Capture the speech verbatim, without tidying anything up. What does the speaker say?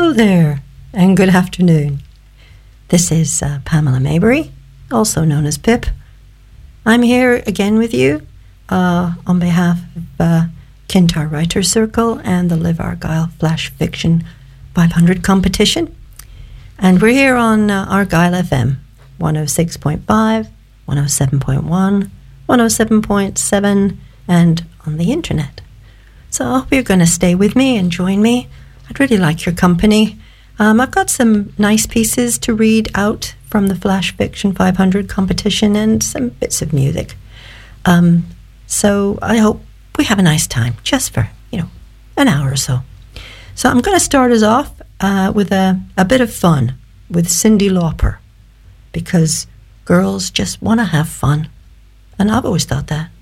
Hello there, and good afternoon. This is uh, Pamela Maybury, also known as Pip. I'm here again with you uh, on behalf of uh, Kintyre Writers Circle and the Live Argyle Flash Fiction five hundred competition. And we're here on uh, Argyle F M, one oh six point five, one oh seven point one, one oh seven point seven, and on the internet. So I hope you're going to stay with me and join me. I'd really like your company. Um, I've got some nice pieces to read out from the Flash Fiction five hundred competition and some bits of music. Um, so I hope we have a nice time, just for, you know, an hour or so. So I'm going to start us off uh, with a, a bit of fun with Cyndi Lauper, because girls just want to have fun. And I've always thought that.